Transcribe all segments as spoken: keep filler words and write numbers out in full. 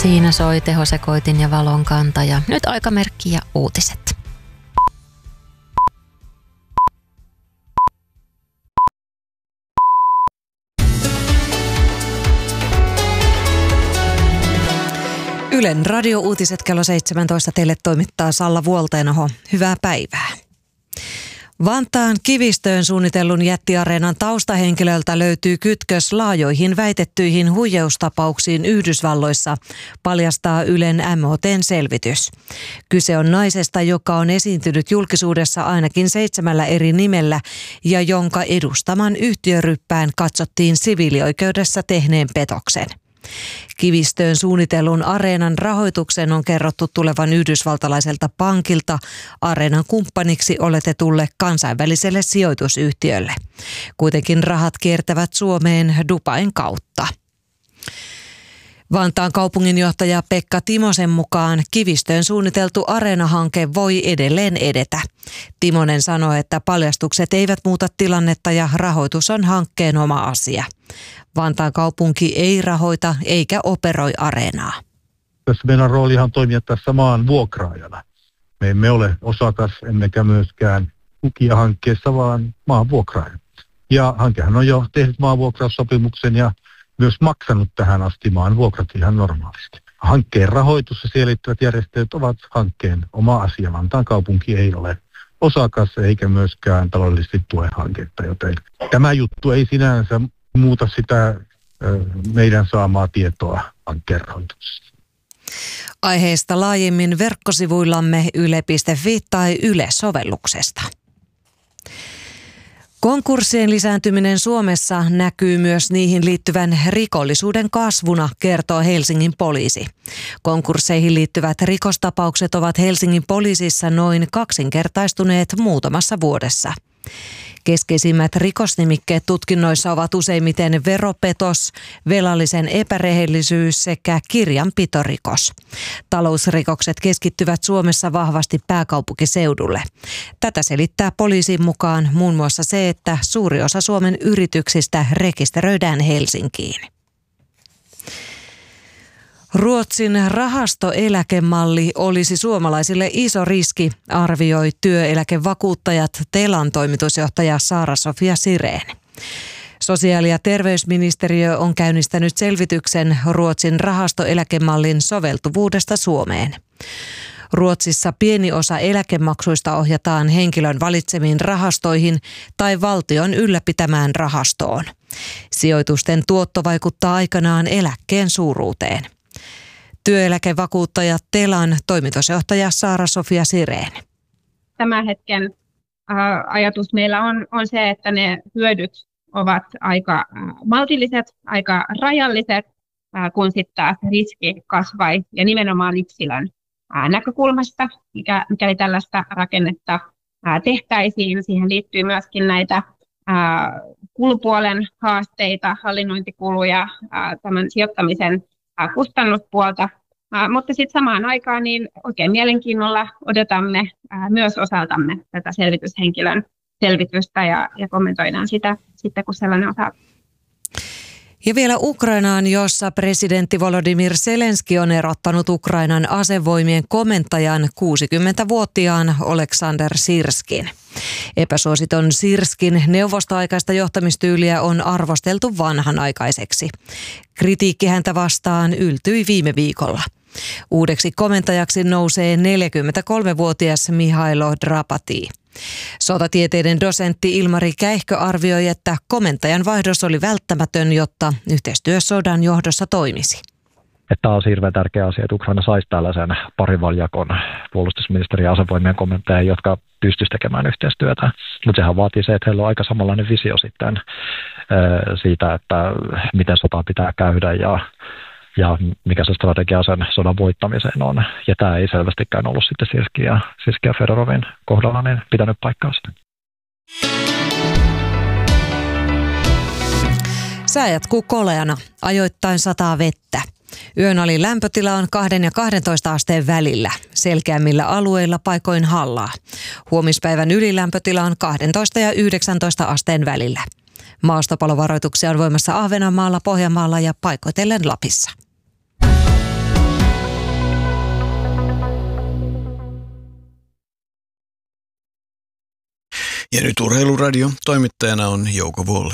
Siinä soi tehosekoitin ja valonkantaja. Nyt aikamerkki ja uutiset. Ylen radiouutiset kello seitsemäntoista teille toimittaa Salla Vuolteenoho. Hyvää päivää. Vantaan Kivistöön suunnitellun jättiareenan taustahenkilöltä löytyy kytkös laajoihin väitettyihin huijaustapauksiin Yhdysvalloissa, paljastaa Ylen M O T:n selvitys. Kyse on naisesta, joka on esiintynyt julkisuudessa ainakin seitsemällä eri nimellä ja jonka edustaman yhtiöryppään katsottiin siviilioikeudessa tehneen petoksen. Kivistöön suunnitellun areenan rahoituksen on kerrottu tulevan yhdysvaltalaiselta pankilta areenan kumppaniksi oletetulle kansainväliselle sijoitusyhtiölle. Kuitenkin rahat kiertävät Suomeen Dubain kautta. Vantaan kaupunginjohtaja Pekka Timosen mukaan Kivistöön suunniteltu areenahanke voi edelleen edetä. Timonen sanoi, että paljastukset eivät muuta tilannetta ja rahoitus on hankkeen oma asia. Vantaan kaupunki ei rahoita eikä operoi areenaa. Tässä meidän roolihan on toimia tässä maan vuokraajana. Me emme ole osakas emmekä myöskään tukija hankkeessa, vaan maan vuokraaja. Ja hankehan on jo tehnyt maanvuokraussopimuksen ja myös maksanut tähän asti maan vuokrat ihan normaalisti. Hankkeen rahoitus ja siihen liittyvät järjestelyt ovat hankkeen oma asia. Vantaan kaupunki ei ole osakas eikä myöskään taloudellisesti tue hanketta, joten tämä juttu ei sinänsä muuta sitä meidän saamaa tietoa hankkeen rahoituksesta. Aiheesta laajemmin verkkosivuillamme yle piste fi tai Yle-sovelluksesta. Konkurssien lisääntyminen Suomessa näkyy myös niihin liittyvän rikollisuuden kasvuna, kertoo Helsingin poliisi. Konkursseihin liittyvät rikostapaukset ovat Helsingin poliisissa noin kaksinkertaistuneet muutamassa vuodessa. Keskeisimmät rikosnimikkeet tutkinnoissa ovat useimmiten veropetos, velallisen epärehellisyys sekä kirjanpitorikos. Talousrikokset keskittyvät Suomessa vahvasti pääkaupunkiseudulle. Tätä selittää poliisin mukaan muun muassa se, että suuri osa Suomen yrityksistä rekisteröidään Helsinkiin. Ruotsin rahastoeläkemalli olisi suomalaisille iso riski, arvioi työeläkevakuuttajat Telan toimitusjohtaja Saara-Sofia Sirén. Sosiaali- ja terveysministeriö on käynnistänyt selvityksen Ruotsin rahastoeläkemallin soveltuvuudesta Suomeen. Ruotsissa pieni osa eläkemaksuista ohjataan henkilön valitsemiin rahastoihin tai valtion ylläpitämään rahastoon. Sijoitusten tuotto vaikuttaa aikanaan eläkkeen suuruuteen. Työeläkevakuuttaja Telan toimitusjohtaja Saara-Sofia Sirén. Tämän hetken ä, ajatus meillä on, on se, että ne hyödyt ovat aika ä, maltilliset, aika rajalliset, ä, kun sitten taas riski kasvai ja nimenomaan yksilön ä, näkökulmasta, mikä, mikäli tällaista rakennetta ä, tehtäisiin. Siihen liittyy myöskin näitä ä, kulupuolen haasteita, hallinnointikuluja, ä, tämän sijoittamisen kustannuspuolta, mutta sitten samaan aikaan niin oikein mielenkiinnolla odotamme myös osaltamme tätä selvityshenkilön selvitystä ja, ja kommentoidaan sitä sitten, kun sellainen on saatu. Ja vielä Ukrainaan, jossa presidentti Volodymyr Zelenski on erottanut Ukrainan asevoimien komentajan kuusikymmentävuotiaan Oleksandr Sirskin. Epäsuositon Sirskin neuvostoaikaista johtamistyyliä on arvosteltu vanhanaikaiseksi. Kritiikki häntä vastaan yltyi viime viikolla. Uudeksi komentajaksi nousee neljäkymmentäkolmevuotias Mihailo Drapati. Sotatieteiden dosentti Ilmari Käihkö arvioi, että komentajan vaihdos oli välttämätön, jotta yhteistyö sodan johdossa toimisi. Tämä on hirveän tärkeä asia, että Ukraina saisi tällaisen parivaljakon puolustusministeri ja asevoimien komentajan, jotka pystyisivät tekemään yhteistyötä. Mutta sehän vaatii se, että heillä on aika samanlainen visio sitten siitä, että miten sotaa pitää käydä ja, ja mikä se strategia sen sodan voittamiseen on. Ja tämä ei selvästikään ollut sitten Sirskin ja, Sirskin ja Fedorovin kohdalla niin pitänyt paikkaa sitten. Sää jatkuu koleana, ajoittain sataa vettä. Yön alin lämpötila on kahden ja kahdentoista asteen välillä, selkeämmillä alueilla paikoin hallaa. Huomispäivän ylilämpötila on kaksitoista ja yhdeksäntoista asteen välillä. Maastopalovaroituksia on voimassa Ahvenanmaalla, Pohjanmaalla ja paikoitellen Lapissa. Ja nyt Urheiluradio. Toimittajana on Jouko Vuolle.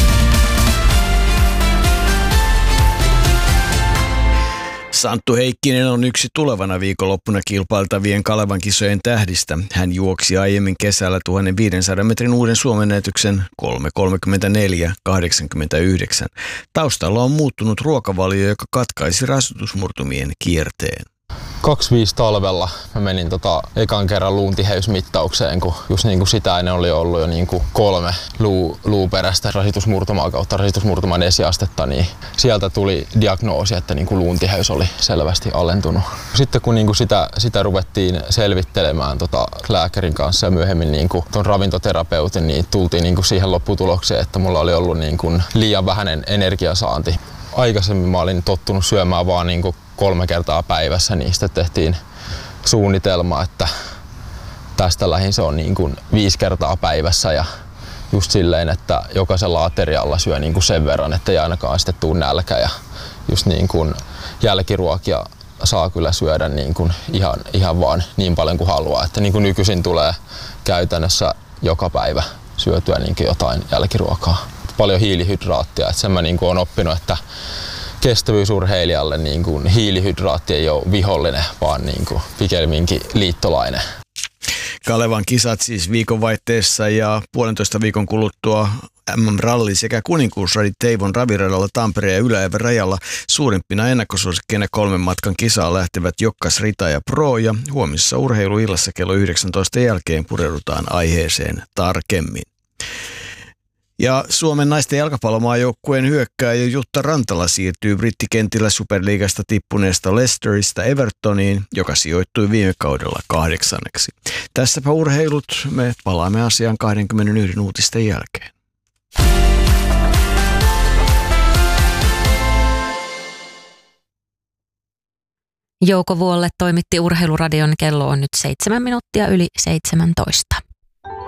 Santtu Heikkinen on yksi tulevana viikonloppuna kilpailtavien Kalevan kisojen tähdistä. Hän juoksi aiemmin kesällä tuhatviisisataa metrin uuden suomennäytyksen kolme kolmekymmentäneljä kahdeksankymmentäyhdeksän. Taustalla on muuttunut ruokavalio, joka katkaisi rasituusmurtumien kierteen. kaksikymmentäviisi talvella mä menin tota ekan kerran luuntiheysmittaukseen, kun just niin kuin sitä ennen oli ollut jo niin kuin kolme luu, luuperäistä rasitusmurtumaa kautta rasitusmurtuman esiastetta, niin sieltä tuli diagnoosi, että niin kuin luuntiheys oli selvästi alentunut. Sitten kun niin kuin sitä, sitä ruvettiin selvittelemään tota lääkärin kanssa ja myöhemmin niin kuin ton ravintoterapeutin, niin tultiin niin kuin siihen lopputulokseen, että mulla oli ollut niin kuin liian vähäinen energiasaanti. Aikaisemmin mä olin tottunut syömään vaan niin kuin kolme kertaa päivässä, niin sitten tehtiin suunnitelma, että tästä lähin se on niin kuin viisi kertaa päivässä ja just silleen, että jokaisella aterialla syö niin kuin sen verran, että ei ainakaan sitten tuu nälkä ja just niin kuin jälkiruokia saa kyllä syödä niin kuin ihan, ihan vaan niin paljon kuin haluaa, että niin kuin nykyisin tulee käytännössä joka päivä syötyä niin kuin jotain jälkiruokaa. Paljon hiilihydraattia, että sen mä niin kuin olen oppinut, että kestävyysurheilijalle niin kuin hiilihydraatti ei ole vihollinen, vaan niin kuin pikemminkin liittolainen. Kalevan kisat siis viikonvaihteessa ja puolentoista viikon kuluttua M M-ralli sekä kuninkuusradi Teivon raviradalla Tampereen ja Yläjärven rajalla. Suurimpina ennakkosuosikkeina kolmen matkan kisaan lähtevät Jokkas, Rita ja Pro, ja huomisessa urheiluillassa kello yhdeksäntoista jälkeen pureudutaan aiheeseen tarkemmin. Ja Suomen naisten jalkapallomaajoukkueen hyökkääjä Jutta Rantala siirtyy brittikentillä Superliigasta tippuneesta Leicesteristä Evertoniin, joka sijoittui viime kaudella kahdeksanneksi. Tässäpä urheilut, me palaamme asiaan kaksikymmentäyksi uutisten jälkeen. Jouko Vuolle toimitti Urheiluradion, kello on nyt seitsemän minuuttia yli seitsemäntoista.